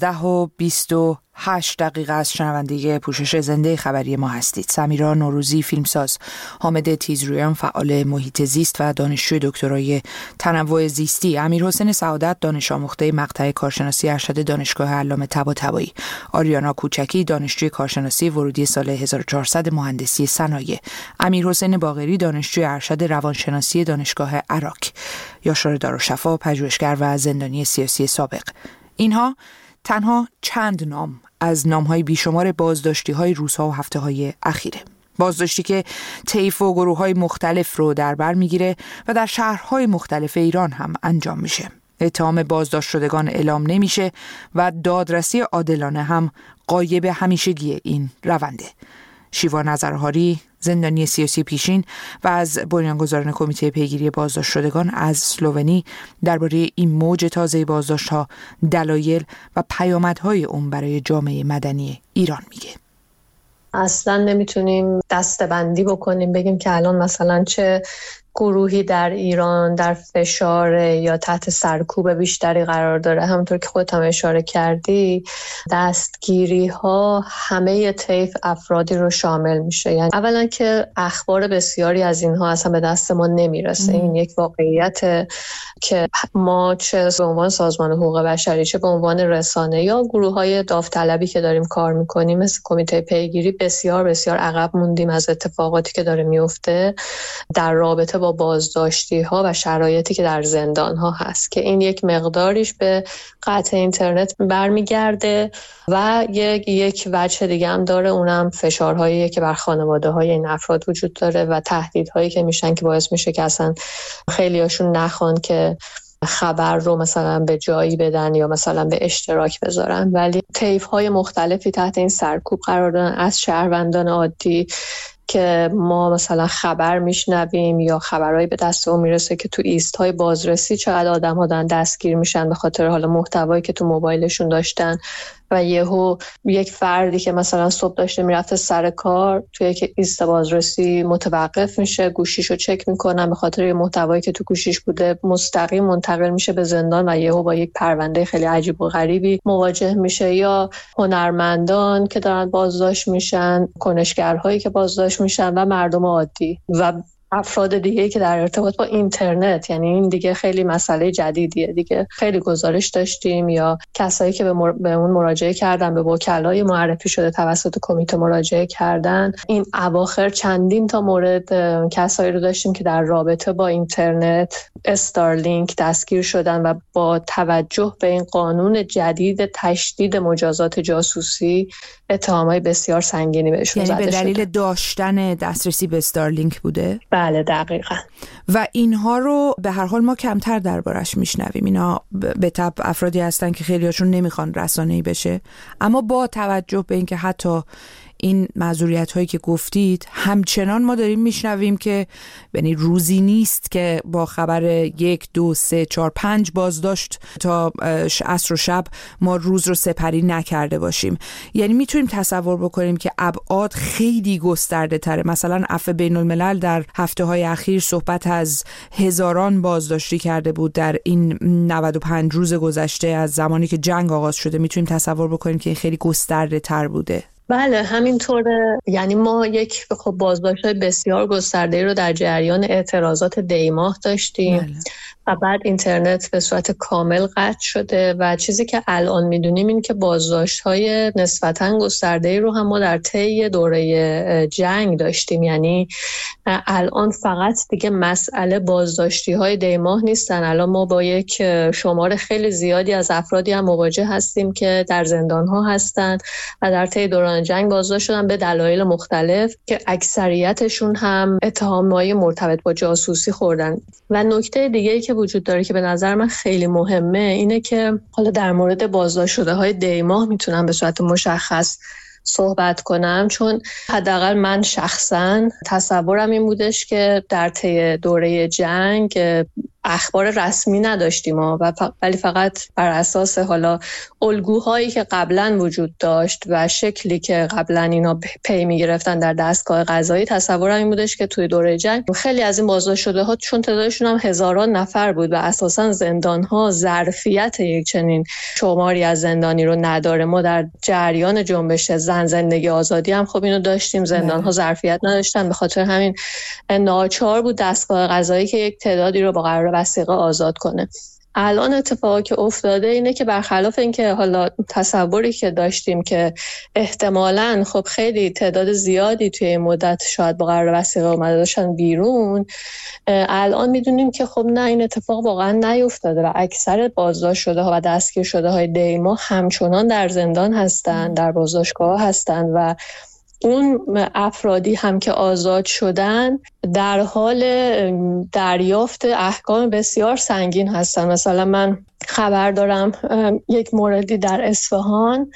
11:28 از شنونده پوشش زنده خبری ما هستید. سمیرا نوروزی فیلمساز، حامد تیزرویان فعال محیط زیست و دانشجوی دکترای تنوع زیستی، امیرحسین سعادت دانش آموخته مقطع کارشناسی ارشد دانشگاه علامه طباطبایی، آریانا کوچکی دانشجوی کارشناسی ورودی سال 1400 مهندسی صنایع، امیرحسین باقری دانشجوی ارشد روانشناسی دانشگاه عراق، یاشار دارالشفا پژوهشگر و زندانی سیاسی سابق. اینها تنها چند نام از نام‌های بیشمار بازداشتی‌های روزها و هفته‌های اخیره. بازداشتی که طیف و گروه‌های مختلف رو در بر می‌گیره و در شهرهای مختلف ایران هم انجام میشه. اتهام بازداشت شدگان اعلام نمیشه و دادرسی عادلانه هم غایب همیشگی این رونده. شیوا نظرهاری، زندانی سیاسی پیشین، و از بنیانگذاران کمیته پیگیری بازداشت شدگان از اسلوونی درباره این موج تازه بازداشت‌ها، دلایل و پیامدهای اون برای جامعه مدنی ایران میگه. اصلا نمیتونیم دسته‌بندی بکنیم بگیم که الان مثلا چه گروهی در ایران در فشار یا تحت سرکوب بیشتری قرار داره. همونطور که خودت هم اشاره کردی، دستگیری ها همه طیف افرادی رو شامل میشه. یعنی اولا که اخبار بسیاری از اینها اصلا به دست ما نمیرسه. این یک واقعیت که ما چه به عنوان سازمان حقوق بشری، چه به عنوان رسانه یا گروه‌های داوطلبی که داریم کار میکنیم مثل کمیته پیگیری، بسیار بسیار عقب موندیم از اتفاقاتی که داره میفته در رابطه با بازداشتی ها و شرایطی که در زندان ها هست، که این یک مقداریش به قطع اینترنت برمیگرده و یک وجه دیگه هم داره، اونم فشارهایی که بر خانواده های این افراد وجود داره و تهدیدهایی که میشن که باعث میشه که اصلا خیلیاشون نخوان که خبر رو مثلا به جایی بدن یا مثلا به اشتراک بذارن. ولی طیف‌های مختلفی تحت این سرکوب قرار دارن، از شهروندان عادی که ما مثلا خبر میشنویم یا خبرهایی به دستمون میرسه که تو ایست‌های بازرسی چقدر آدم‌ها دارن دستگیر میشن به خاطر حالا محتوایی که تو موبایلشون داشتن، و یهو یک فردی که مثلا صبح داشته میرفته سر کار توی یک ایست بازرسی متوقف میشه، گوشیشو چک میکنن، به خاطر محتوایی که تو گوشیش بوده مستقیم منتقل میشه به زندان و یهو با یک پرونده خیلی عجیب و غریبی مواجه میشه. یا هنرمندان که دارن بازداشت میشن، کنشگرهایی که بازداشت میشن و مردم عادی و افراد دیگه که در ارتباط با اینترنت. یعنی این دیگه خیلی مسئله جدیدیه دیگه. خیلی گزارش داشتیم یا کسایی که به اون مراجعه کردن، به وکلای معرفی شده توسط کمیته مراجعه کردن. این اواخر چندین تا مورد کسایی رو داشتیم که در رابطه با اینترنت استارلینک دستگیر شدن و با توجه به این قانون جدید تشدید مجازات جاسوسی اتهامای بسیار سنگینی بهشون زده شده. یعنی به دلیل داشتن دسترسی به استارلینک بوده؟ بله دقیقاً. و اینها رو به هر حال ما کمتر دربارش میشنویم. اینا به طب افرادی هستن که خیلیاشون نمیخوان رسانه‌ای بشه، اما با توجه به اینکه حتی این معذوریت هایی که گفتید همچنان ما داریم میشنویم که یعنی روزی نیست که با خبر 1 2 3 4 5 بازداشت تا عصر و شب ما روز رو سپری نکرده باشیم. یعنی میتونیم تصور بکنیم که ابعاد خیلی گسترده تره. مثلا عفو بین الملل در هفته های اخیر صحبت از هزاران بازداشتی کرده بود در این 95 روز گذشته از زمانی که جنگ آغاز شده. میتونیم تصور بکنیم که خیلی گسترده تر بوده. بله همینطوره. یعنی ما یک بازداشت‌های بسیار گسترده‌ای رو در جریان اعتراضات دیماه داشتیم. بله. و بعد اینترنت به صورت کامل قطع شده و چیزی که الان میدونیم این که بازداشت‌های نسبتاً گسترده‌ای رو هم ما در طی دوره جنگ داشتیم. یعنی الان فقط دیگه مسئله بازداشتی‌های دیماه نیستن. الان ما با یک شمار خیلی زیادی از افرادی هم مواجه هستیم که در زندان‌ها هستن و در طی دوران جنگ بازداشت شدن به دلایل مختلف که اکثریتشون هم اتهام‌های مرتبط با جاسوسی خوردن. و نکته دیگه‌ای که وجود داره که به نظر من خیلی مهمه اینه که حالا در مورد بازداشت شده‌های دیماه میتونم به صورت مشخص صحبت کنم، چون حداقل من شخصا تصورم این بودش که در طی دوره جنگ اخبار رسمی نداشتیم ولی فقط بر اساس حالا الگوهایی که قبلا وجود داشت و شکلی که قبلا اینا پی میگرفتن در دستگاه قضایی، تصورم این بودش که توی دوره جنگ خیلی از این بازداشت شده ها چون تعدادشون هم هزاران نفر بود و اساسا زندان ها ظرفیت یک چنین شماری از زندانی رو نداره. ما در جریان جنبش زن زندگی آزادی هم خب اینو داشتیم، زندان ها ظرفیت نداشتن، به خاطر همین ناچار بود دستگاه قضایی که یک تعدادی رو با قرار وثیقه آزاد کنه. الان اتفاقی که افتاده اینه که برخلاف اینکه حالا تصوری که داشتیم که احتمالاً خب خیلی تعداد زیادی توی این مدت شاید با قرار وثیقه اومده داشتن بیرون، الان میدونیم که خب نه، این اتفاق واقعا نیفتاده و اکثر بازداشت شده ها و دستگیر شده های دیما همچنان در زندان هستن، در بازداشتگاه هستن و اون افرادی هم که آزاد شدن در حال دریافت احکام بسیار سنگین هستن. مثلا من خبر دارم یک موردی در اصفهان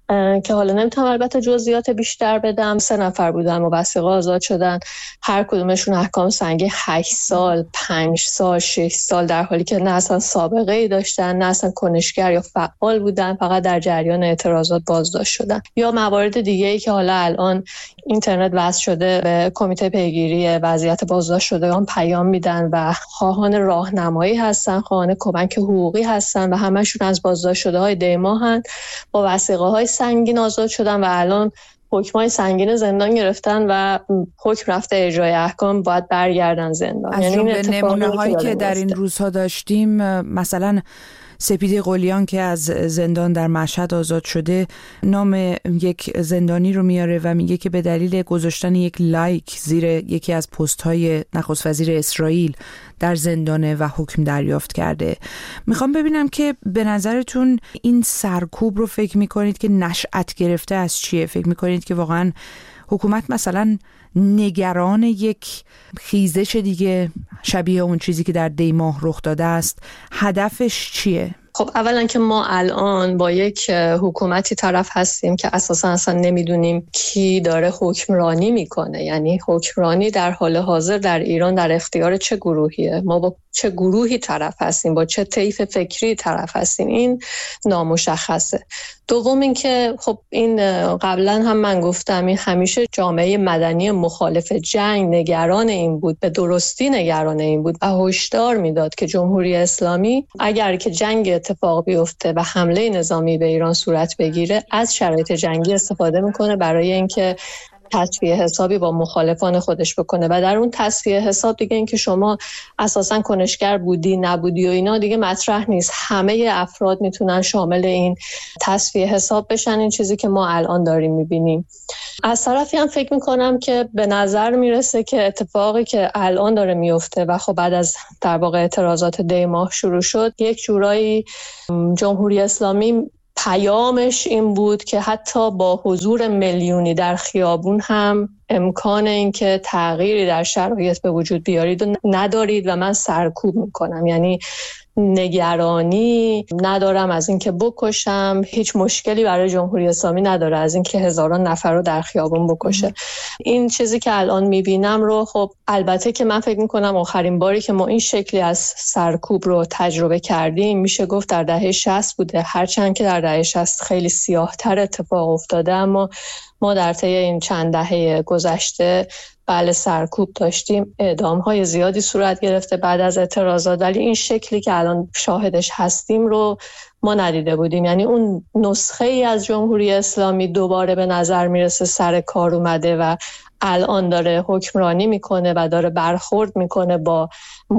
که حالا نمیتونم البته جزئیات بیشتر بدم. 3 نفر بودن موثقه آزاد شدن، هر کدومشون احکام سنگین 8 سال، 5 سال، 6 سال، در حالی که نه اصلا سابقه ای داشتن، نه اصلا کنشگر یا فعال بودن، فقط در جریان اعتراضات بازداشت شدن. یا موارد دیگه ای که حالا الان اینترنت وصل شده به کمیته پیگیری وضعیت بازداشت شدگان پیام میدن و خواهان راهنمایی هستن، خواهان کمک حقوقی هستن و همشون از بازداشت شده های دیماهن، با وثیقه های سنگین آزاد شدن و الان حکمای سنگین زندان گرفتن و حکم رفته اجرای احکام، باید برگردن زندان. از جمله نمونه هایی که در این روزها داشتیم، مثلا سپیده قلیان که از زندان در مشهد آزاد شده، نام یک زندانی رو میاره و میگه که به دلیل گذاشتن یک لایک زیر یکی از پست های نخست وزیر اسرائیل در زندانه و حکم دریافت کرده. میخوام ببینم که به نظرتون این سرکوب رو فکر میکنید که نشأت گرفته از چیه؟ فکر میکنید که واقعا حکومت مثلا نگران یک خیزش دیگه شبیه اون چیزی که در دیماه رخ داده است؟ هدفش چیه؟ خب اولا که ما الان با یک حکومتی طرف هستیم که اساسا اصلا نمیدونیم کی داره حکمرانی میکنه. یعنی حکمرانی در حال حاضر در ایران در اختیار چه گروهیه؟ ما با چه گروهی طرف هستیم؟ با چه طیف فکری طرف هستیم؟ این نامشخصه. دوم این که خب این قبلا هم من گفتم، این همیشه جامعه مدنی مخالف جنگ نگران این بود، به درستی نگران این بود و هشدار میداد که جمهوری اسلامی اگر که جنگ اتفاق بیفته و حمله نظامی به ایران صورت بگیره، از شرایط جنگی استفاده میکنه برای اینکه تصفیه حسابی با مخالفان خودش بکنه و در اون تصفیه حساب دیگه این که شما اساساً کنشگر بودی نبودی و اینا دیگه مطرح نیست. همه افراد میتونن شامل این تصفیه حساب بشن. این چیزی که ما الان داریم میبینیم. از طرفی هم فکر میکنم که به نظر میرسه که اتفاقی که الان داره میفته و خب بعد از در واقع اعتراضات دی ماه شروع شد، یک جورایی جمهوری اسلامی پیامش این بود که حتی با حضور میلیونی در خیابون هم امکان این که تغییری در شرایط به وجود بیارید و ندارید و من سرکوب میکنم. یعنی نگرانی ندارم از این که بکشم، هیچ مشکلی برای جمهوری اسلامی نداره از این که هزاران نفر رو در خیابون بکشه. این چیزی که الان میبینم رو خب البته که من فکر میکنم آخرین باری که ما این شکلی از سرکوب رو تجربه کردیم میشه گفت در دهه 60 بوده، هرچند که در دهه 60 خیلی سیاه‌تر اتفاق افتاده، اما ما در طی این چند دهه گذشته بله سرکوب داشتیم، اعدام‌های زیادی صورت گرفته بعد از اعتراضات، ولی این شکلی که الان شاهدش هستیم رو ما ندیده بودیم. یعنی اون نسخه ای از جمهوری اسلامی دوباره به نظر میرسه سر کار اومده و الان داره حکمرانی میکنه و داره برخورد میکنه با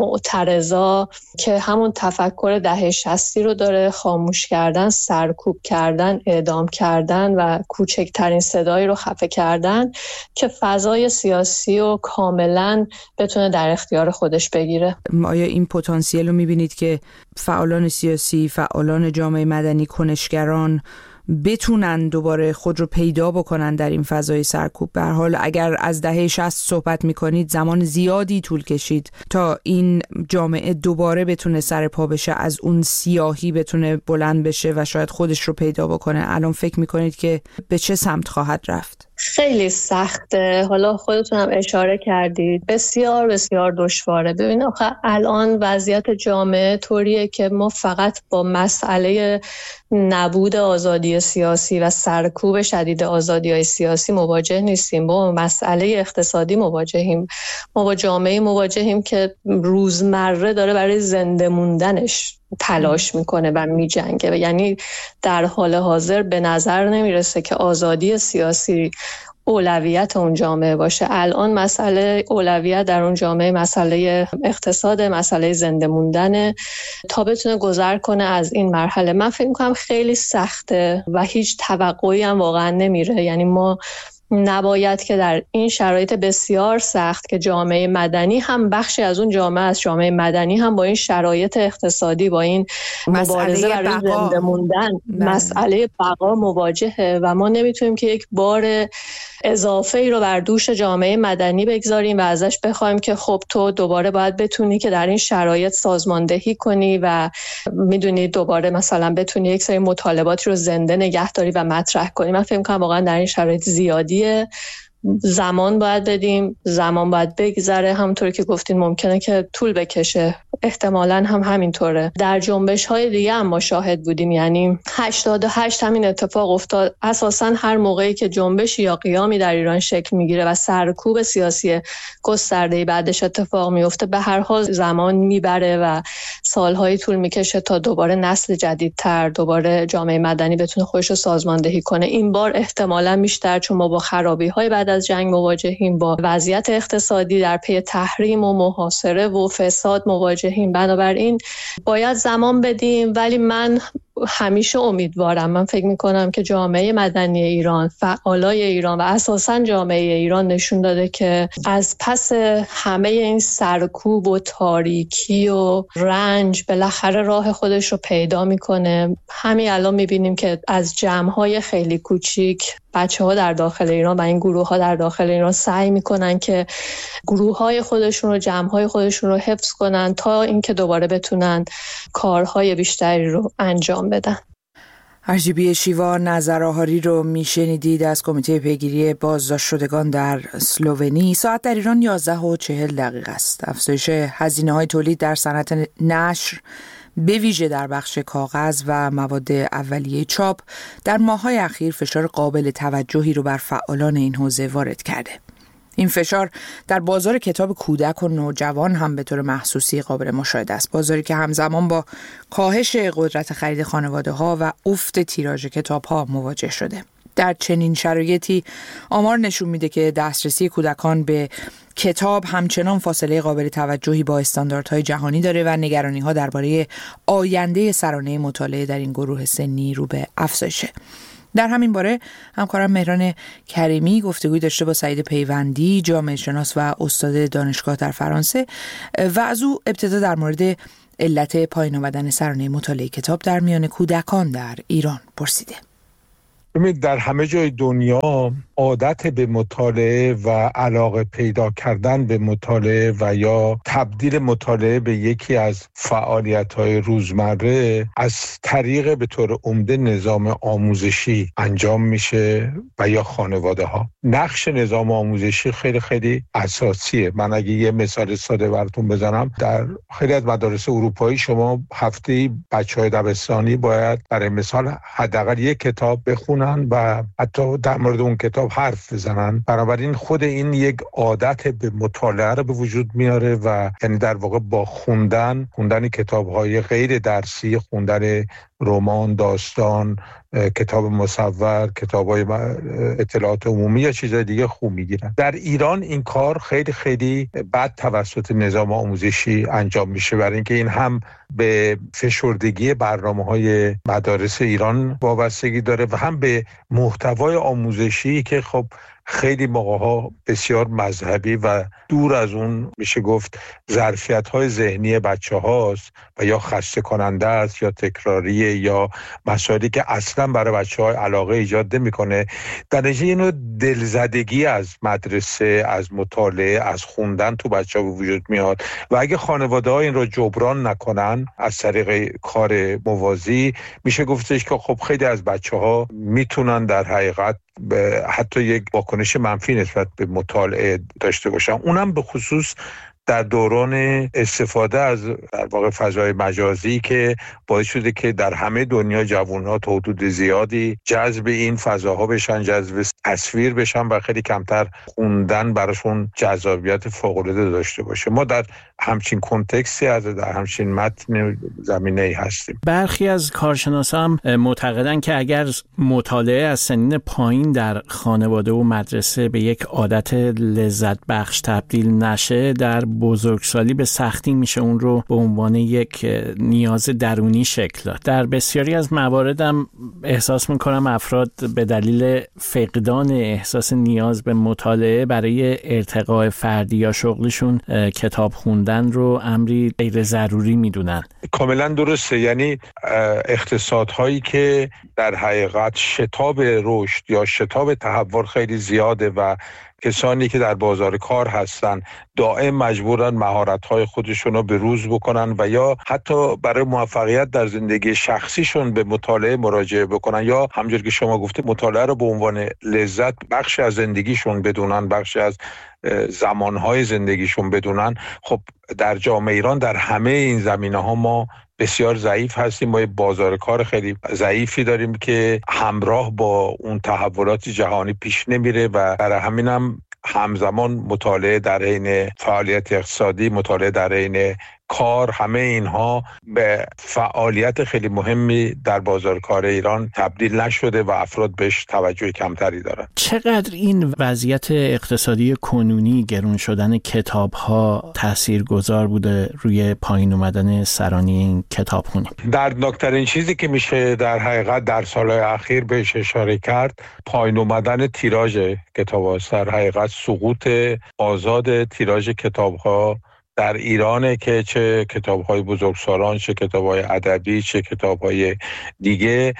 معترضا که همون تفکر دهه 60 رو داره خاموش کردن، سرکوب کردن، اعدام کردن و کوچکترین صدایی رو خفه کردن که فضای سیاسی رو کاملا بتونه در اختیار خودش بگیره. آیا این پتانسیل رو میبینید که فعالان سیاسی، فعالان جامعه مدنی، کنشگران بتونن دوباره خود رو پیدا بکنن در این فضای سرکوب؟ به هر حال اگر از دهه 60 صحبت میکنید، زمان زیادی طول کشید تا این جامعه دوباره بتونه سر پا بشه، از اون سیاهی بتونه بلند بشه و شاید خودش رو پیدا بکنه. الان فکر میکنید که به چه سمت خواهد رفت؟ خیلی سخته. حالا خودتون هم اشاره کردید، بسیار بسیار دشواره. ببین آخه الان وضعیت جامعه طوریه که ما فقط با مسئله نبود آزادی سیاسی و سرکوب شدید آزادی‌های سیاسی مواجه نیستیم، با مسئله اقتصادی مواجهیم. ما با جامعه مواجهیم که روزمره داره برای زنده موندنش تلاش میکنه و میجنگه. یعنی در حال حاضر به نظر نمیرسه که آزادی سیاسی اولویت اون جامعه باشه. الان مسئله اولویت در اون جامعه مسئله اقتصاد، مسئله زنده موندن تا بتونه گذر کنه از این مرحله. من فکر میکنم خیلی سخته و هیچ توقعی هم واقعا نمیره. یعنی ما نباید که در این شرایط بسیار سخت که جامعه مدنی هم بخشی از اون جامعه است، جامعه مدنی هم با این شرایط اقتصادی، با این مبارزه برای زنده موندن، مسئله بقا مواجهه و ما نمیتونیم که یک بار اضافه ای رو بر دوش جامعه مدنی بگذاریم و ازش بخوایم که خب تو دوباره باید بتونی که در این شرایط سازماندهی کنی و میدونی دوباره مثلا بتونی یک سری مطالباتی رو زنده نگه داری و مطرح کنی. من فکر می‌کنم واقعا در این شرایط زیادیه، زمان باید بدیم، زمان باید بگذره، همونطوری که گفتین ممکنه که طول بکشه، احتمالاً هم همینطوره. در جنبش‌های دیگه هم ما شاهد بودیم، یعنی 88 همین اتفاق افتاد. اساساً هر موقعی که جنبشی یا قیامی در ایران شکل میگیره و سرکوب سیاسی گسترده‌ای بعدش اتفاق میفته، به هر حال زمان میبره و سال‌های طول میکشه تا دوباره نسل جدیدتر، دوباره جامعه مدنی بتونه خودش رو سازماندهی کنه. این بار احتمالاً بیشتر، چون ما با خرابی‌های بعد از جنگ مواجهیم، با وضعیت اقتصادی در پی تحریم و محاصره و فساد مواجهیم، بنابراین باید زمان بدیم. ولی من همیشه امیدوارم، من فکر میکنم که جامعه مدنی ایران، فعالای ایران و اساساً جامعه ایران نشون داده که از پس همه این سرکوب و تاریکی و رنج بالاخره راه خودش رو پیدا میکنه. همین الان میبینیم که از جمع‌های خیلی کوچیک بچه‌ها در داخل ایران و این گروه‌ها در داخل ایران سعی میکنن که گروه‌های خودشون رو، جمع‌های خودشون رو حفظ کنن تا اینکه دوباره بتونن کارهای بیشتری رو انجام بدن. ارجبی شیوا نظرآهاری رو میشنیدید از کمیته پیگیری بازداشت شدگان در اسلوونی. ساعت در ایران 11:40 است. افزایش هزینه‌های تولید در صنعت نشر به ویژه در بخش کاغذ و مواد اولیه چاپ در ماه‌های اخیر فشار قابل توجهی رو بر فعالان این حوزه وارد کرده. این فشار در بازار کتاب کودک و نوجوان هم به طور محسوسی قابل مشاهده است. بازاری که همزمان با کاهش قدرت خرید خانواده‌ها و افت تیراژ کتاب‌ها مواجه شده. در چنین شرایطی آمار نشون میده که دسترسی کودکان به کتاب همچنان فاصله قابل توجهی با استانداردهای جهانی داره و نگرانی‌ها درباره آینده سرانه مطالعه در این گروه سنی رو به افزایشه. در همین باره همکارم مهران کریمی گفتگوی داشته با سعید پیوندی، جامعه شناس و استاد دانشگاه در فرانسه و از او ابتدا در مورد علت پایین آمدن سرانه مطالعه کتاب در میان کودکان در ایران پرسیده. ببینید، در همه جای دنیا عادت به مطالعه و علاقه پیدا کردن به مطالعه و یا تبدیل مطالعه به یکی از فعالیت‌های روزمره از طریق به طور عمده نظام آموزشی انجام میشه و یا خانواده‌ها. نقش نظام آموزشی خیلی خیلی اساسیه. من اگه یه مثال ساده براتون بزنم، در خیلی از مدارس اروپایی شما هفته‌ای بچه‌های دبستانی باید برای مثال حداقل یک کتاب بخونن و حتی در مورد اون کتاب حرف بزنن. بنابراین خود این یک عادت به مطالعه رو به وجود میاره و یعنی در واقع با خوندن کتاب‌های غیر درسی، خوندن رمان، داستان، کتاب مصور، کتاب‌های اطلاعات عمومی یا چیزهای دیگه خوب میگیرن. در ایران این کار خیلی خیلی بد توسط نظام آموزشی انجام میشه، برای اینکه این هم به فشردگی برنامه‌های مدارس ایران وابستگی داره و هم به محتوای آموزشی که خب خیلی موقع‌ها بسیار مذهبی و دور از اون میشه گفت ظرفیت‌های ذهنی بچه‌هاست و یا خسته کننده است یا تکراریه یا مسائلی که اصلا برای بچه‌ها علاقه ایجاد نمی‌کنه. در نتیجه اینو دلزدگی از مدرسه، از مطالعه، از خوندن تو بچه‌ها به وجود میاد و اگه خانواده‌ها این رو جبران نکنن از طریق کار موازی، میشه گفتش که خب خیلی از بچه‌ها میتونن در حقیقت حتی یک واکنش منفی نسبت به مطالعه داشته باشن. اونم به خصوص در دوران استفاده از در واقع فضای مجازی که باعث شده که در همه دنیا جوان‌ها تا حدود زیادی جذب این فضاها بشن، جذب تصویر بشن و خیلی کمتر خوندن براشون جذابیت فوق‌العاده داشته باشه. ما در همچین کنتکستی در همچین متن زمینه‌ای هستیم. برخی از کارشناسان معتقدند که اگر مطالعه از سنین پایین در خانواده و مدرسه به یک عادت لذت بخش تبدیل نشه، در بزرگسالی به سختی میشه اون رو به عنوان یک نیاز درونی شکل داد. در بسیاری از مواردم احساس میکنم افراد به دلیل فقدان احساس نیاز به مطالعه برای ارتقاء فردی یا شغلشون کتاب خوندن رو امری غیر ضروری میدونن. کاملا درسته. یعنی اقتصادهایی که در حقیقت شتاب رشد یا شتاب تحول خیلی زیاده و کسانی که در بازار کار هستن دائم مجبورن مهارت‌های خودشون رو به روز بکنن و یا حتی برای موفقیت در زندگی شخصیشون به مطالعه مراجعه بکنن یا همونجوری که شما گفته مطالعه رو به عنوان لذت بخشی از زندگیشون بدونن، بخشی از زمانهای زندگیشون بدونن. خب در جامعه ایران در همه این زمینه‌ها ما بسیار ضعیف هستیم. ما بازار کار خیلی ضعیفی داریم که همراه با اون تحولات جهانی پیش نمیره و برای همینم همزمان مطالعه در حین فعالیت اقتصادی، مطالعه در حین کار، همه اینها به فعالیت خیلی مهمی در بازار کار ایران تبدیل نشده و افراد بهش توجه کمتری دارن. چقدر این وضعیت اقتصادی کنونی، گرون شدن کتاب‌ها تاثیرگذار بوده روی پایین اومدن سرانی این کتابخوانی؟ دردناکترین چیزی که میشه در حقیقت در سالهای اخیر بهش اشاره کرد پایین اومدن تیراژ کتاب‌ها، در حقیقت سقوط آزاد تیراژ کتاب‌ها در ایرانه که چه کتاب‌های بزرگسالان، چه کتاب‌های ادبی، چه کتاب‌های دیگه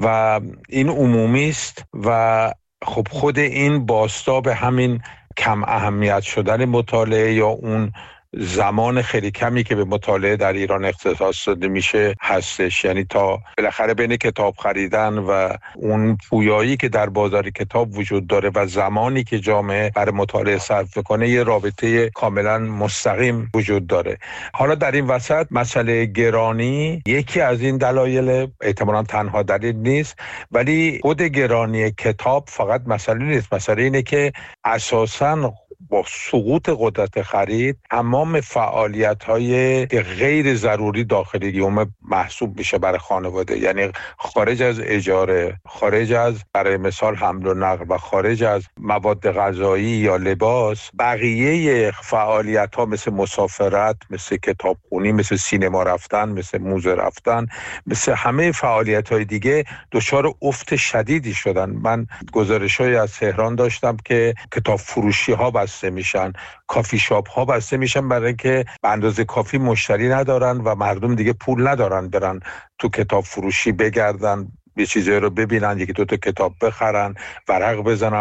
و این عمومی است و خب خود این باستا به همین کم اهمیت شدن مطالعه یا اون زمان خیلی کمی که به مطالعه در ایران اختصاص داده میشه هستش. یعنی تا بالاخره بین کتاب خریدن و اون پویایی که در بازار کتاب وجود داره و زمانی که جامعه برای مطالعه صرف کنه یه رابطه کاملا مستقیم وجود داره. حالا در این وسط مسئله گرانی یکی از این دلایل، احتمالاً تنها دلیل نیست، ولی خود گرانی کتاب فقط مسئله نیست. مسئله اینه که اساساً با سقوط قدرت خرید تمام فعالیت‌های غیر ضروری داخل یوم محسوب میشه برای خانواده، یعنی خارج از اجاره، خارج از برای مثال حمل و نقل و خارج از مواد غذایی یا لباس، بقیه فعالیت‌ها مثل مسافرت، مثل کتابخونی، مثل سینما رفتن، مثل موزه رفتن، مثل همه فعالیت‌های دیگه دچار افت شدیدی شدن. من گزارش‌هایی از تهران داشتم که کتاب فروشی‌ها بسته میشن، کافی شاپ ها بسته میشن برای اینکه به اندازه کافی مشتری ندارن و مردم دیگه پول ندارن برن تو کتاب فروشی بگردن، یه چیزایی رو ببینن، یکی دو تا کتاب بخرن، ورق بزنن